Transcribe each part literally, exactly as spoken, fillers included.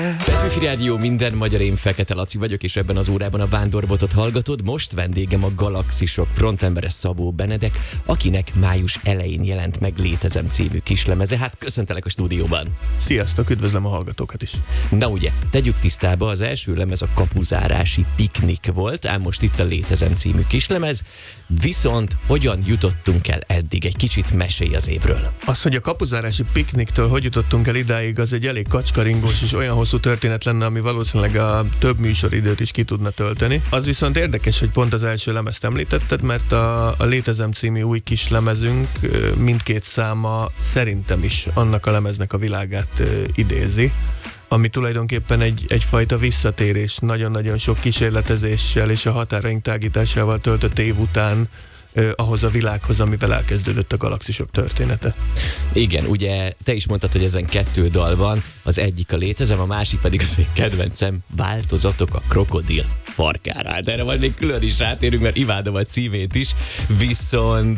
Petőfi Rádió, minden magyar, én Fekete Laci vagyok, és ebben az órában a Vándorbotot hallgatod. Most vendégem a Galaxisok frontembere Szabó Benedek, akinek május elején jelent meg Létezem című kislemeze. Hát köszöntelek a stúdióban. Sziasztok, üdvözlöm a hallgatókat is. Na ugye, tegyük tisztába, az első lemez a Kapuzárási Piknik volt, ám most itt a Létezem című kislemez. Viszont hogyan jutottunk el eddig? Egy kicsit mesélj az évről. Az, hogy a Kapuzárási Pikniktől hogy jutottunk el idáig, az egy elég kacskaringós és olyan hosszú történet lenne, ami valószínűleg a több műsoridőt is ki tudna tölteni. Az viszont érdekes, hogy pont az első lemezt említetted, mert a, a Létezem című új kis lemezünk mindkét száma szerintem is annak a lemeznek a világát idézi, ami tulajdonképpen egy, egyfajta visszatérés, nagyon-nagyon sok kísérletezéssel és a határaink tágításával töltött év után eh, ahhoz a világhoz, amivel elkezdődött a Galaxisok története. Igen, ugye te is mondtad, hogy ezen kettő dal van, az egyik a Létezem, a másik pedig az én kedvencem, Változatok a krokodil farkára. Hát erre majd még külön is rátérünk, mert imádom a címét is, viszont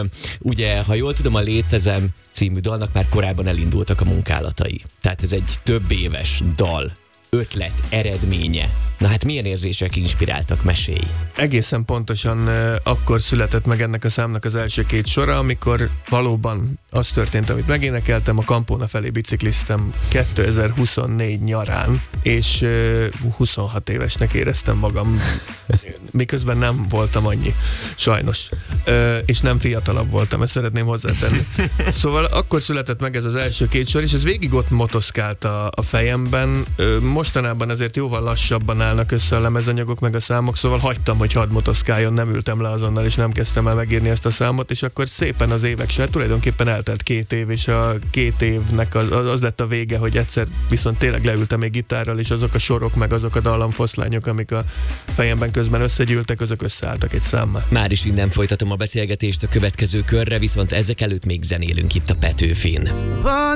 ugye, ha jól tudom, a Létezem című dalnak már korábban elindultak a munkálatai. Tehát ez egy több éves dal, ötlet, eredménye. Na hát milyen érzések inspiráltak, mesélj? Egészen pontosan uh, akkor született meg ennek a számnak az első két sora, amikor valóban az történt, amit megénekeltem, a Kampóna felé bicikliztem kétezer-huszonnégy nyarán, és uh, huszonhat évesnek éreztem magam, miközben nem voltam annyi, sajnos. Uh, és nem fiatalabb voltam, ezt szeretném hozzátenni. Szóval akkor született meg ez az első két sor, és ez végig ott motoszkált a, a fejemben. Uh, mostanában azért jóval lassabban állnak össze a lemezanyagok meg a számok, szóval hagytam, hogy hadd motoszkáljon, nem ültem le azonnal, és nem kezdtem el megírni ezt a számot, és akkor szépen az évek se, tulajdonképpen eltelt két év, és a két évnek az, az lett a vége, hogy egyszer viszont tényleg leültem egy gitárral, és azok a sorok, meg azok a dallamfoszlányok, amik a fejemben közben összegyűltek, azok összeálltak egy számmá. Már is innen folytatom a beszélgetést a következő körre, viszont ezek előtt még zenélünk itt a Petőfin.